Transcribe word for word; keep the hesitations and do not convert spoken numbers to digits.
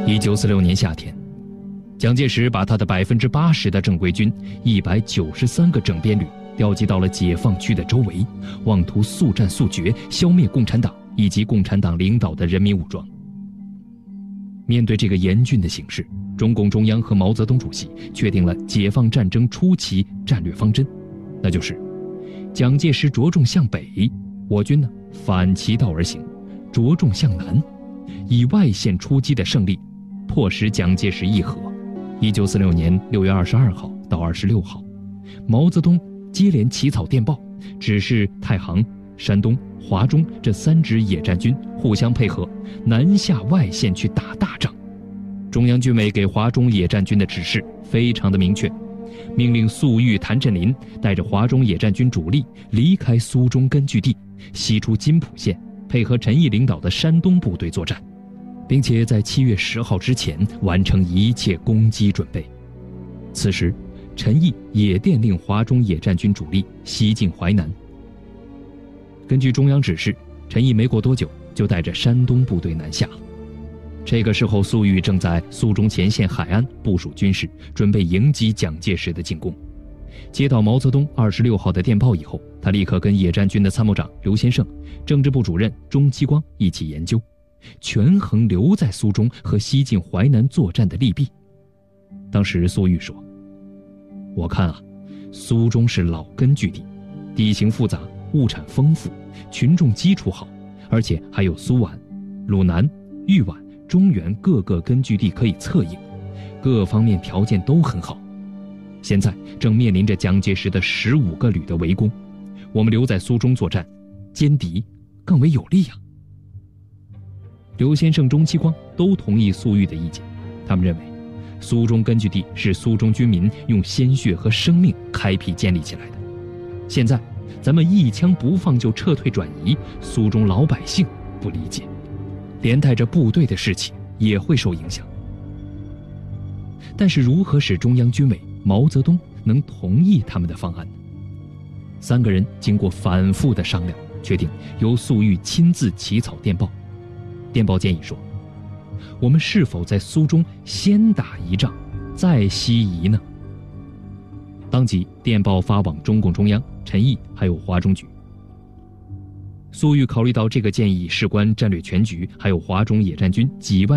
一九四六年夏天，蒋介石把他的百分之八十的正规军、一百九十三个整编旅调集到了解放区的周围，妄图速战速决，消灭共产党以及共产党领导的人民武装。面对这个严峻的形势，中共中央和毛泽东主席确定了解放战争初期战略方针，那就是蒋介石着重向北，我军呢反其道而行，着重向南，以外线出击的胜利迫使蒋介石议和。一九四六年六月二十二号到二十六号，毛泽东接连起草电报，指示太行、山东、华中这三支野战军互相配合，南下外线去打大仗。中央军委给华中野战军的指示非常的明确，命令粟裕、谭震林带着华中野战军主力离开苏中根据地，西出津浦线，配合陈毅领导的山东部队作战，并且在七月十号之前完成一切攻击准备。此时，陈毅也电令华中野战军主力西进淮南。根据中央指示，陈毅没过多久就带着山东部队南下。这个时候，粟裕正在苏中前线海岸部署军事，准备迎击蒋介石的进攻。接到毛泽东二十六号的电报以后，他立刻跟野战军的参谋长刘先生、政治部主任钟其光一起研究，权衡留在苏中和西进淮南作战的利弊。当时粟裕说：“我看啊，苏中是老根据地，地形复杂，物产丰富，群众基础好，而且还有苏皖、鲁南、豫皖、中原各个根据地可以策应，各方面条件都很好。现在正面临着蒋介石的十五个旅的围攻，我们留在苏中作战，歼敌更为有利呀。”刘先生、钟其光都同意粟裕的意见，他们认为苏中根据地是苏中军民用鲜血和生命开辟建立起来的，现在咱们一枪不放就撤退转移，苏中老百姓不理解，连带着部队的士气也会受影响。但是如何使中央军委、毛泽东能同意他们的方案呢？三个人经过反复的商量，决定由粟裕亲自起草电报。电报建议说，我们是否在苏中先打一仗，再西移呢？当即电报发往中共中央、陈毅还有华中局。粟裕考虑到这个建议事关战略全局，还有华中野战军几万